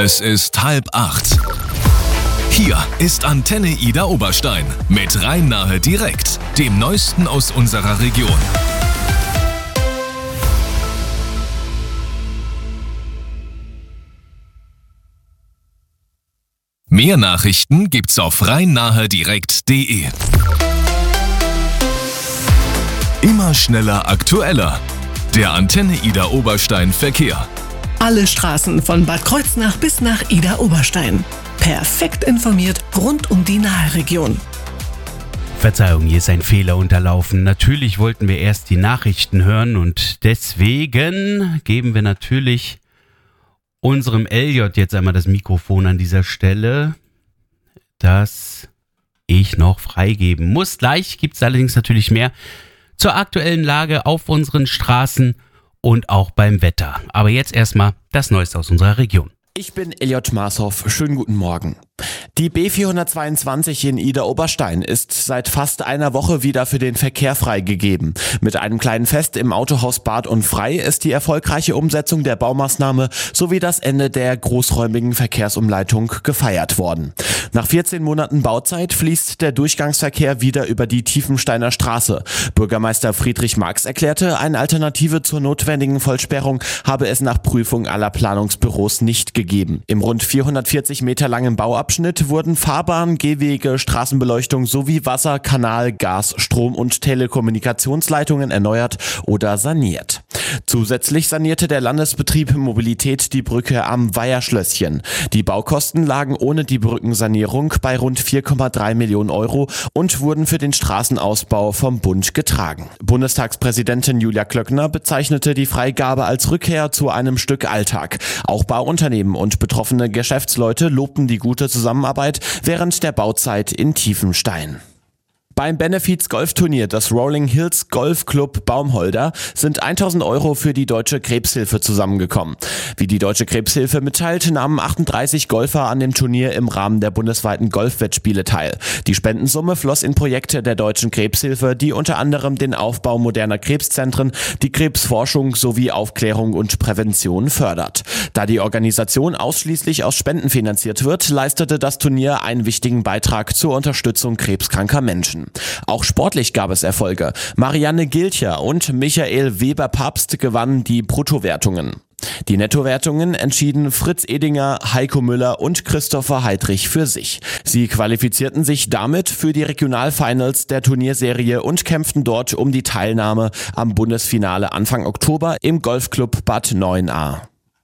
Es ist 7:30. Hier ist Antenne Ida Oberstein mit Rhein-Nahe direkt, dem Neuesten aus unserer Region. Mehr Nachrichten gibt's auf rhein-nahe-direkt.de. Immer schneller, aktueller. Der Antenne Ida Oberstein Verkehr. Alle Straßen von Bad Kreuznach bis nach Ida Oberstein. Perfekt informiert rund um die Nahe-Region. Verzeihung, hier ist ein Fehler unterlaufen. Natürlich wollten wir erst die Nachrichten hören und deswegen geben wir natürlich unserem Elliot jetzt einmal das Mikrofon an dieser Stelle, das ich noch freigeben muss. Gleich gibt es allerdings natürlich mehr zur aktuellen Lage auf unseren Straßen und auch beim Wetter. Aber jetzt erstmal das Neueste aus unserer Region. Ich bin Elliot Marshoff. Schönen guten Morgen. Die B422 in Ida Oberstein ist seit fast einer Woche wieder für den Verkehr freigegeben. Mit einem kleinen Fest im Autohaus Bad und Frei ist die erfolgreiche Umsetzung der Baumaßnahme sowie das Ende der großräumigen Verkehrsumleitung gefeiert worden. Nach 14 Monaten Bauzeit fließt der Durchgangsverkehr wieder über die Tiefensteiner Straße. Bürgermeister Friedrich Marx erklärte, eine Alternative zur notwendigen Vollsperrung habe es nach Prüfung aller Planungsbüros nicht gegeben. Im rund 440 Meter langen Bauabschnitt wurden Fahrbahn, Gehwege, Straßenbeleuchtung sowie Wasser, Kanal, Gas, Strom und Telekommunikationsleitungen erneuert oder saniert. Zusätzlich sanierte der Landesbetrieb Mobilität die Brücke am Weiherschlösschen. Die Baukosten lagen ohne die Brückensanierung bei rund 4,3 Millionen Euro und wurden für den Straßenausbau vom Bund getragen. Bundestagspräsidentin Julia Klöckner bezeichnete die Freigabe als Rückkehr zu einem Stück Alltag. Auch Bauunternehmen und betroffene Geschäftsleute lobten die gute Zusammenarbeit während der Bauzeit in Tiefenstein. Beim Benefiz-Golfturnier des Rolling Hills Golf Club Baumholder sind 1.000 Euro für die Deutsche Krebshilfe zusammengekommen. Wie die Deutsche Krebshilfe mitteilt, nahmen 38 Golfer an dem Turnier im Rahmen der bundesweiten Golfwettspiele teil. Die Spendensumme floss in Projekte der Deutschen Krebshilfe, die unter anderem den Aufbau moderner Krebszentren, die Krebsforschung sowie Aufklärung und Prävention fördert. Da die Organisation ausschließlich aus Spenden finanziert wird, leistete das Turnier einen wichtigen Beitrag zur Unterstützung krebskranker Menschen. Auch sportlich gab es Erfolge. Marianne Gilcher und Michael Weber-Papst gewannen die Bruttowertungen. Die Nettowertungen entschieden Fritz Edinger, Heiko Müller und Christopher Heidrich für sich. Sie qualifizierten sich damit für die Regionalfinals der Turnierserie und kämpften dort um die Teilnahme am Bundesfinale Anfang Oktober im Golfclub Bad 9a.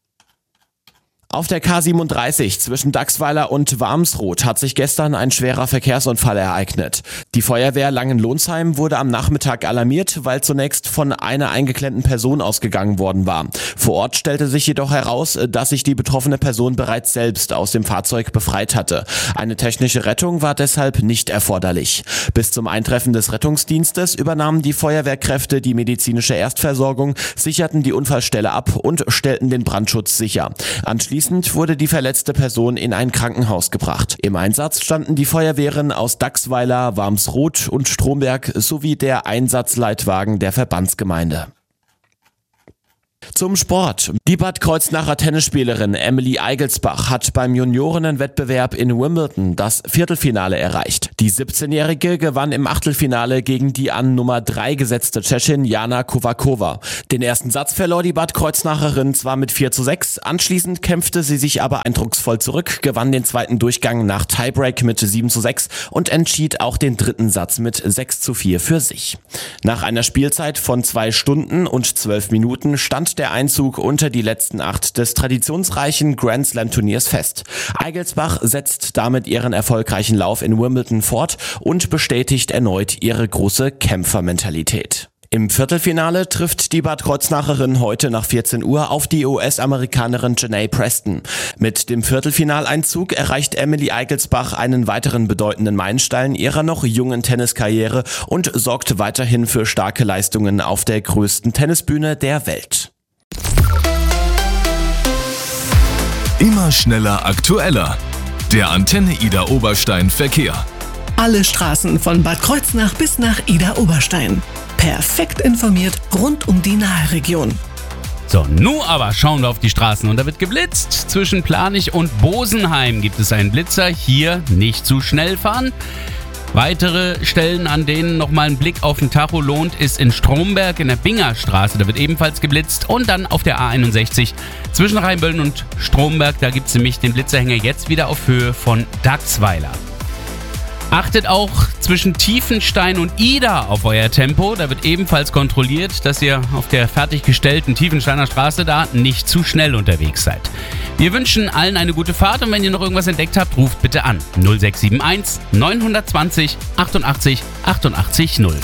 Auf der K37 zwischen Dachsweiler und Warmsroth hat sich gestern ein schwerer Verkehrsunfall ereignet. Die Feuerwehr Langenlohnsheim wurde am Nachmittag alarmiert, weil zunächst von einer eingeklemmten Person ausgegangen worden war. Vor Ort stellte sich jedoch heraus, dass sich die betroffene Person bereits selbst aus dem Fahrzeug befreit hatte. Eine technische Rettung war deshalb nicht erforderlich. Bis zum Eintreffen des Rettungsdienstes übernahmen die Feuerwehrkräfte die medizinische Erstversorgung, sicherten die Unfallstelle ab und stellten den Brandschutz sicher. Anschließend wurde die verletzte Person in ein Krankenhaus gebracht. Im Einsatz standen die Feuerwehren aus Dachsweiler, Warmsroth und Stromberg sowie der Einsatzleitwagen der Verbandsgemeinde. Zum Sport. Die Bad Kreuznacher Tennisspielerin Emily Eigelsbach hat beim Juniorinnenwettbewerb in Wimbledon das Viertelfinale erreicht. Die 17-Jährige gewann im Achtelfinale gegen die an Nummer 3 gesetzte Tschechin Jana Kováčová. Den ersten Satz verlor die Bad Kreuznacherin zwar mit 4:6, anschließend kämpfte sie sich aber eindrucksvoll zurück, gewann den zweiten Durchgang nach Tiebreak mit 7:6 und entschied auch den dritten Satz mit 6:4 für sich. Nach einer Spielzeit von 2 Stunden und 12 Minuten stand der Einzug unter die letzten 8 des traditionsreichen Grand Slam Turniers fest. Eigelsbach setzt damit ihren erfolgreichen Lauf in Wimbledon fort und bestätigt erneut ihre große Kämpfermentalität. Im Viertelfinale trifft die Bad Kreuznacherin heute nach 14 Uhr auf die US-Amerikanerin Janay Preston. Mit dem Viertelfinaleinzug erreicht Emily Eigelsbach einen weiteren bedeutenden Meilenstein ihrer noch jungen Tenniskarriere und sorgt weiterhin für starke Leistungen auf der größten Tennisbühne der Welt. Immer schneller, aktueller. Der Antenne Ida Oberstein Verkehr. Alle Straßen von Bad Kreuznach bis nach Ida Oberstein. Perfekt informiert rund um die Nahe-Region. So, nun aber schauen wir auf die Straßen und da wird geblitzt. Zwischen Planich und Bosenheim gibt es einen Blitzer. Hier nicht zu schnell fahren. Weitere Stellen, an denen nochmal ein Blick auf den Tacho lohnt, ist in Stromberg in der Bingerstraße. Da wird ebenfalls geblitzt. Und dann auf der A61 zwischen Rheinböllen und Stromberg. Da gibt es nämlich den Blitzerhänger jetzt wieder auf Höhe von Dachsweiler. Achtet auch zwischen Tiefenstein und Ida auf euer Tempo. Da wird ebenfalls kontrolliert, dass ihr auf der fertiggestellten Tiefensteiner Straße da nicht zu schnell unterwegs seid. Wir wünschen allen eine gute Fahrt und wenn ihr noch irgendwas entdeckt habt, ruft bitte an 0671 920 88 88 0.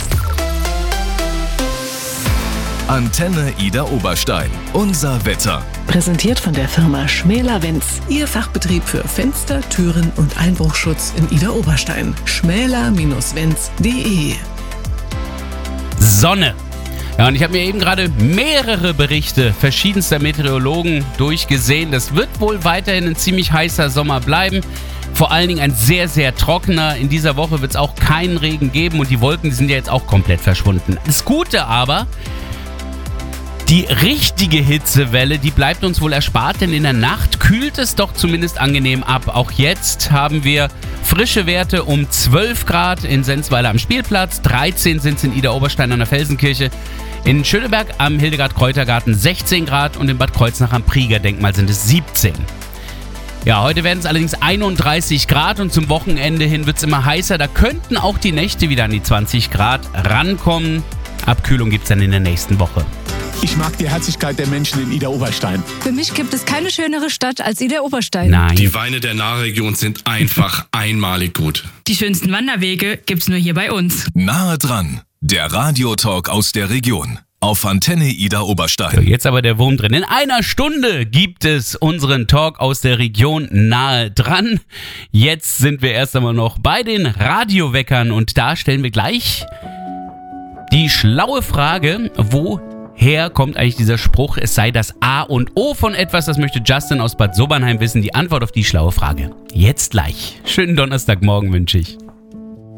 Antenne Ida Oberstein. Unser Wetter. Präsentiert von der Firma Schmäler-Wenz. Ihr Fachbetrieb für Fenster, Türen und Einbruchschutz in Ida Oberstein. schmäler-wenz.de. Sonne. Ja, und ich habe mir eben gerade mehrere Berichte verschiedenster Meteorologen durchgesehen. Das wird wohl weiterhin ein ziemlich heißer Sommer bleiben. Vor allen Dingen ein sehr, sehr trockener. In dieser Woche wird es auch keinen Regen geben und die Wolken sind ja jetzt auch komplett verschwunden. Das Gute aber, die richtige Hitzewelle, die bleibt uns wohl erspart, denn in der Nacht kühlt es doch zumindest angenehm ab. Auch jetzt haben wir frische Werte um 12 Grad in Sensweiler am Spielplatz, 13 sind es in Ida Oberstein an der Felsenkirche, in Schöneberg am Hildegard-Kräutergarten 16 Grad und in Bad Kreuznach am Prieger-Denkmal sind es 17. Ja, heute werden es allerdings 31 Grad und zum Wochenende hin wird es immer heißer. Da könnten auch die Nächte wieder an die 20 Grad rankommen. Abkühlung gibt es dann in der nächsten Woche. Ich mag die Herzlichkeit der Menschen in Ida Oberstein. Für mich gibt es keine schönere Stadt als Ida Oberstein. Nein. Die Weine der Nahregion sind einfach einmalig gut. Die schönsten Wanderwege gibt's nur hier bei uns. Nahe dran. Der Radiotalk aus der Region. Auf Antenne Ida So, Oberstein. jetzt aber der Wurm drin. In einer Stunde gibt es unseren Talk aus der Region nahe dran. Jetzt sind wir erst einmal noch bei den Radioweckern und da stellen wir gleich die schlaue Frage, woher kommt eigentlich dieser Spruch, es sei das A und O von etwas? Das möchte Justin aus Bad Sobernheim wissen. Die Antwort auf die schlaue Frage jetzt gleich. Schönen Donnerstagmorgen wünsche ich.